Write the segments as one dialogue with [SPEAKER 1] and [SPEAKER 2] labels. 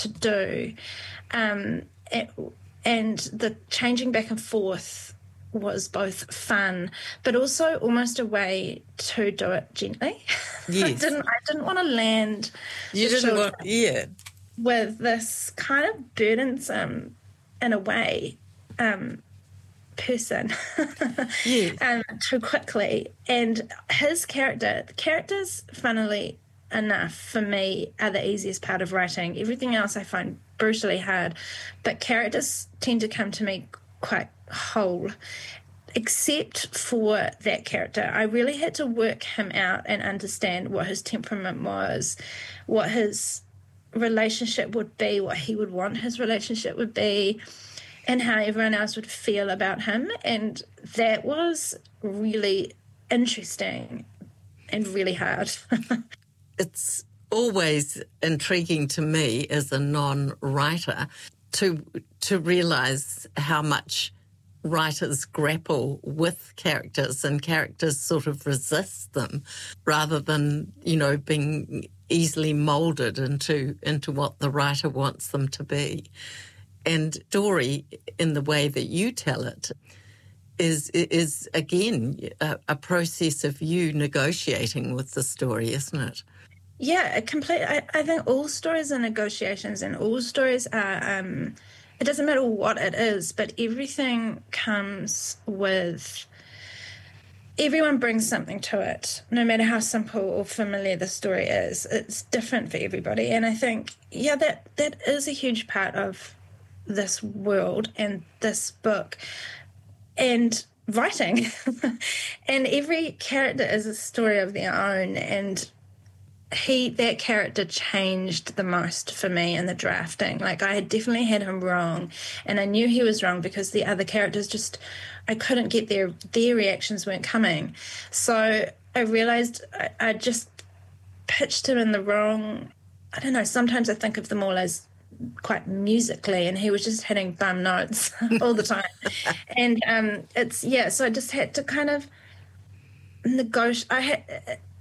[SPEAKER 1] to do. And the changing back and forth was both fun, but also almost a way to do it gently.
[SPEAKER 2] Yes.
[SPEAKER 1] I didn't want to land with this kind of burdensome, in a way, person too quickly. And his characters, funnily enough, for me, are the easiest part of writing. Everything else I find brutally hard, but characters tend to come to me quite whole. Except for that character, I really had to work him out and understand what his temperament was, what his relationship would be, what he would want his relationship would be, and how everyone else would feel about him. And that was really interesting and really hard.
[SPEAKER 2] It's always intriguing to me as a non-writer to realise how much writers grapple with characters and characters sort of resist them rather than, being easily moulded into what the writer wants them to be. And story, in the way that you tell it, is again a process of you negotiating with the story, isn't it?
[SPEAKER 1] Yeah, completely. I think all stories are negotiations, and all stories are, it doesn't matter what it is, but everything comes with, everyone brings something to it, no matter how simple or familiar the story is. It's different for everybody. And I think, that is a huge part of this world and this book and writing. And every character is a story of their own, and that character changed the most for me in the drafting. Like, I had definitely had him wrong, and I knew he was wrong because the other characters I couldn't get their reactions weren't coming. So I realized I just pitched him in the wrong, I don't know, sometimes I think of them all as quite musically, and he was just hitting bum notes all the time. And so I just had to kind of negotiate.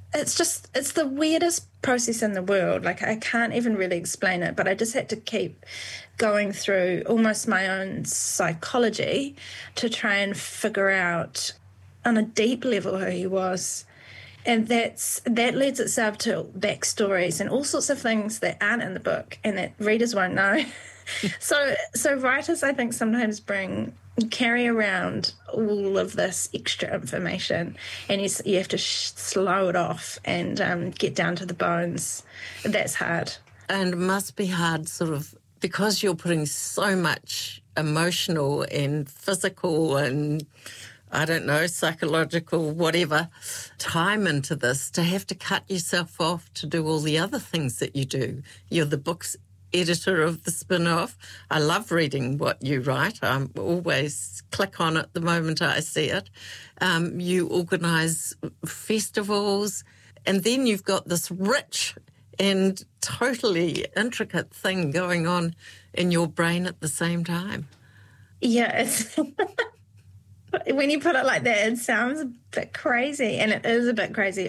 [SPEAKER 1] It's the weirdest process in the world. Like, I can't even really explain it, but I just had to keep going through almost my own psychology to try and figure out on a deep level who he was. And that leads itself to backstories and all sorts of things that aren't in the book and that readers won't know. So writers, I think, sometimes carry around all of this extra information, and you have to slow it off and get down to the bones. That's hard.
[SPEAKER 2] And it must be hard, sort of, because you're putting so much emotional and physical and, I don't know, psychological, whatever, time into this, to have to cut yourself off to do all the other things that you do. You're the book's editor of the spin-off. I love reading what you write. I always click on it the moment I see it. You organise festivals, and then you've got this rich and totally intricate thing going on in your brain at the same time.
[SPEAKER 1] Yeah, it's when you put it like that, it sounds a bit crazy, and it is a bit crazy.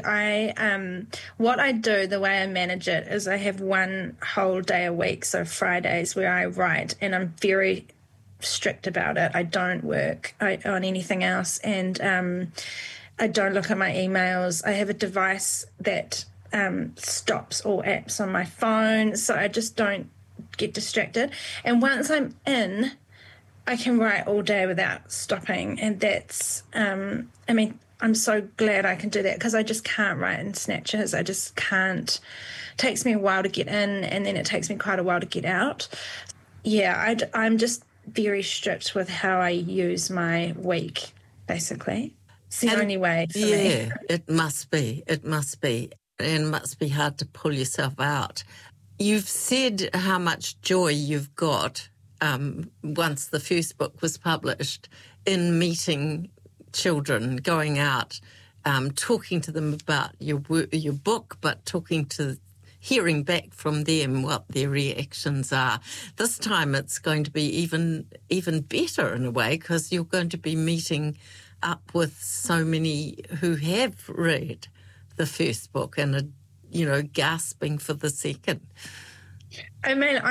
[SPEAKER 1] What I do, the way I manage it, is I have one whole day a week, so Fridays, where I write, and I'm very strict about it. I don't work on anything else, and I don't look at my emails. I have a device that stops all apps on my phone, so I just don't get distracted. And once I'm in, I can write all day without stopping, and that's, I'm so glad I can do that, because I just can't write in snatches. I just can't. It takes me a while to get in, and then it takes me quite a while to get out. Yeah, I'm just very strict with how I use my week, basically. It's the only way for me.
[SPEAKER 2] Yeah, it must be. It must be. And it must be hard to pull yourself out. You've said how much joy you've got once the first book was published in meeting children, going out, talking to them about your book, but hearing back from them what their reactions are. This time it's going to be even better in a way, because you're going to be meeting up with so many who have read the first book and are, gasping for the second.
[SPEAKER 1] I mean,